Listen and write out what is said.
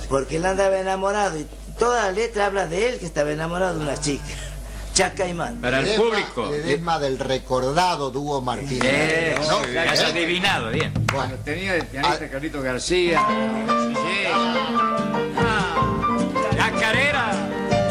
porque él andaba enamorado y toda la letra habla de él que estaba enamorado de una chica. Chascaimán. Para el público. Ledesma del recordado dúo Martínez. ¿No? Ya has adivinado, bien. Bueno, tenía el pianista Carlito García.